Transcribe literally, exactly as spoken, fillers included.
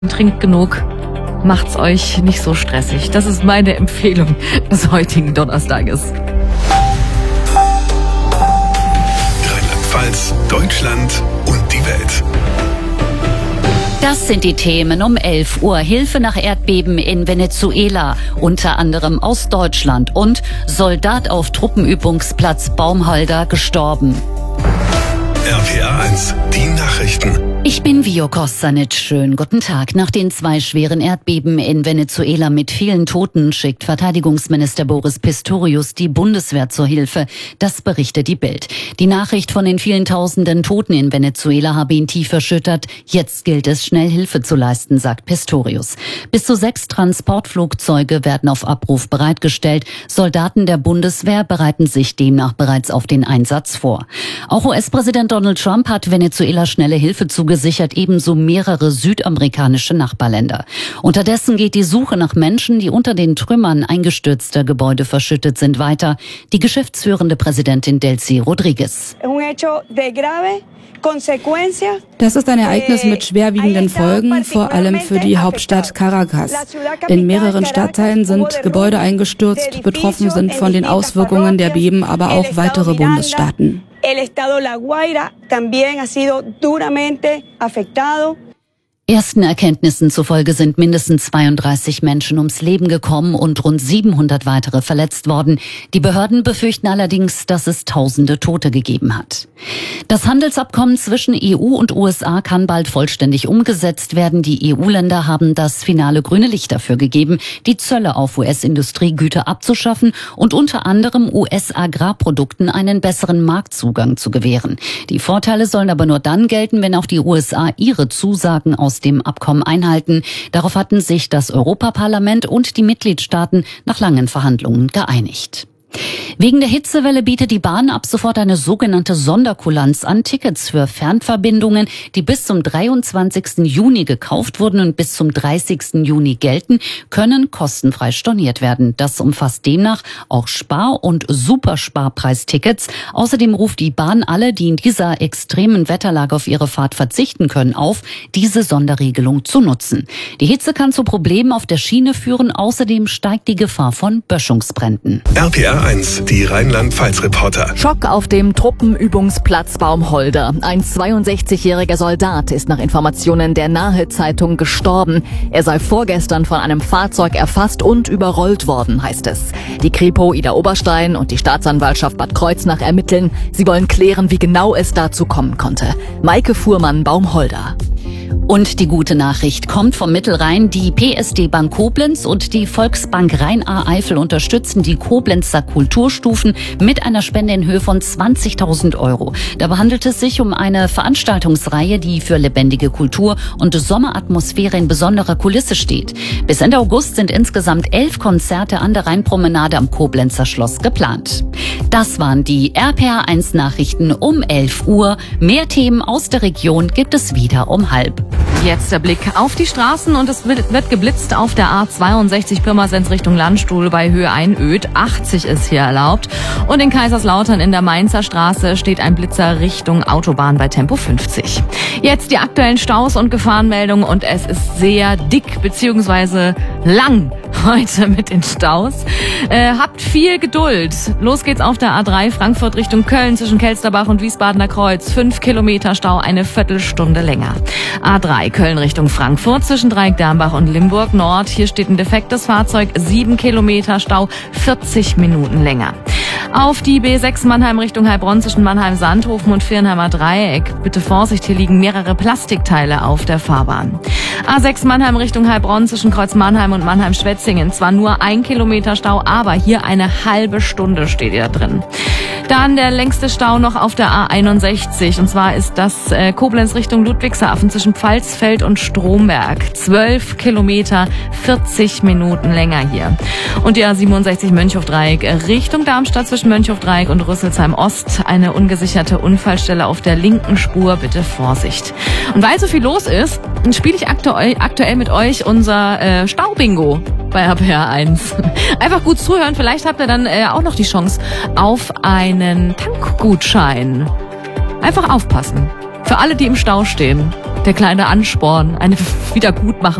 Trinkt genug, macht's euch nicht so stressig. Das ist meine Empfehlung des heutigen Donnerstages. Rheinland-Pfalz, Deutschland und die Welt. Das sind die Themen um elf Uhr. Hilfe nach Erdbeben in Venezuela, unter anderem aus Deutschland. Und Soldat auf Truppenübungsplatz Baumholder gestorben. R P R eins, die Nachrichten. Ich bin Vio Kostanic. Schönen guten Tag. Nach den zwei schweren Erdbeben in Venezuela mit vielen Toten schickt Verteidigungsminister Boris Pistorius die Bundeswehr zur Hilfe. Das berichtet die Bild. Die Nachricht von den vielen tausenden Toten in Venezuela habe ihn tief erschüttert. Jetzt gilt es, schnell Hilfe zu leisten, sagt Pistorius. Bis zu sechs Transportflugzeuge werden auf Abruf bereitgestellt. Soldaten der Bundeswehr bereiten sich demnach bereits auf den Einsatz vor. Auch U S-Präsident Donald Trump hat Venezuela schnelle Hilfe zugesichert. Gesichert ebenso mehrere südamerikanische Nachbarländer. Unterdessen geht die Suche nach Menschen, die unter den Trümmern eingestürzter Gebäude verschüttet sind, weiter. Die geschäftsführende Präsidentin Delcy Rodriguez. Das ist ein Ereignis mit schwerwiegenden Folgen, vor allem für die Hauptstadt Caracas. In mehreren Stadtteilen sind Gebäude eingestürzt, betroffen sind von den Auswirkungen der Beben aber auch weitere Bundesstaaten. El estado La Guaira también ha sido duramente afectado. Ersten Erkenntnissen zufolge sind mindestens zweiunddreißig Menschen ums Leben gekommen und rund siebenhundert weitere verletzt worden. Die Behörden befürchten allerdings, dass es tausende Tote gegeben hat. Das Handelsabkommen zwischen E U und U S A kann bald vollständig umgesetzt werden. Die E U-Länder haben das finale grüne Licht dafür gegeben, die Zölle auf U S-Industriegüter abzuschaffen und unter anderem U S-Agrarprodukten einen besseren Marktzugang zu gewähren. Die Vorteile sollen aber nur dann gelten, wenn auch die U S A ihre Zusagen aus dem Abkommen einhalten. Darauf hatten sich das Europaparlament und die Mitgliedstaaten nach langen Verhandlungen geeinigt. Wegen der Hitzewelle bietet die Bahn ab sofort eine sogenannte Sonderkulanz an. Tickets für Fernverbindungen, die bis zum dreiundzwanzigsten Juni gekauft wurden und bis zum dreißigsten Juni gelten, können kostenfrei storniert werden. Das umfasst demnach auch Spar- und Supersparpreistickets. Außerdem ruft die Bahn alle, die in dieser extremen Wetterlage auf ihre Fahrt verzichten können, auf, diese Sonderregelung zu nutzen. Die Hitze kann zu Problemen auf der Schiene führen. Außerdem steigt die Gefahr von Böschungsbränden. R P R eins, die Rheinland-Pfalz-Reporter. Schock auf dem Truppenübungsplatz Baumholder. Ein zweiundsechzigjähriger Soldat ist nach Informationen der Nahe-Zeitung gestorben. Er sei vorgestern von einem Fahrzeug erfasst und überrollt worden, heißt es. Die Kripo Ida Oberstein und die Staatsanwaltschaft Bad Kreuznach ermitteln. Sie wollen klären, wie genau es dazu kommen konnte. Maike Fuhrmann, Baumholder. Und die gute Nachricht kommt vom Mittelrhein. Die P S D Bank Koblenz und die Volksbank Rhein-A-Eifel unterstützen die Koblenzer Kulturstufen mit einer Spende in Höhe von zwanzigtausend Euro. Dabei handelt es sich um eine Veranstaltungsreihe, die für lebendige Kultur und Sommeratmosphäre in besonderer Kulisse steht. Bis Ende August sind insgesamt elf Konzerte an der Rheinpromenade am Koblenzer Schloss geplant. Das waren die R P R eins Nachrichten um elf Uhr. Mehr Themen aus der Region gibt es wieder um halb. Jetzt der Blick auf die Straßen und es wird, wird geblitzt auf der A zweiundsechzig Pirmasens Richtung Landstuhl bei Höhe Einöd. achtzig ist hier erlaubt. Und in Kaiserslautern in der Mainzer Straße steht ein Blitzer Richtung Autobahn bei Tempo fünfzig. Jetzt die aktuellen Staus und Gefahrenmeldungen und es ist sehr dick bzw. lang heute mit den Staus. Äh, habt viel Geduld. Los geht's auf der A drei Frankfurt Richtung Köln zwischen Kelsterbach und Wiesbadener Kreuz. Fünf Kilometer Stau, eine Viertelstunde länger. A drei Köln Richtung Frankfurt zwischen Dreieck-Dambach und Limburg Nord. Hier steht ein defektes Fahrzeug. Sieben Kilometer Stau, vierzig Minuten länger. Auf die B sechs Mannheim Richtung Heilbronn zwischen Mannheim-Sandhofen und Viernheimer Dreieck. Bitte Vorsicht, hier liegen mehrere Plastikteile auf der Fahrbahn. A sechs Mannheim Richtung Heilbronn zwischen Kreuz Mannheim und Mannheim-Schwetzingen. Zwar nur ein Kilometer Stau, aber hier eine halbe Stunde steht ihr drin. Dann der längste Stau noch auf der A einundsechzig. Und zwar ist das äh, Koblenz Richtung Ludwigshafen zwischen Pfalzfeld und Stromberg. Zwölf Kilometer, vierzig Minuten länger hier. Und die A siebenundsechzig Mönchhof-Dreieck Richtung Darmstadt zwischen Mönchhof-Dreieck und Rüsselsheim Ost. Eine ungesicherte Unfallstelle auf der linken Spur. Bitte Vorsicht. Und weil so viel los ist, spiele ich aktuell, aktuell mit euch unser äh, Staubingo bei R P R eins. Einfach gut zuhören. Vielleicht habt ihr dann äh, auch noch die Chance auf einen Tankgutschein. Einfach aufpassen. Für alle, die im Stau stehen. der kleine Ansporn, eine Wiedergutmachung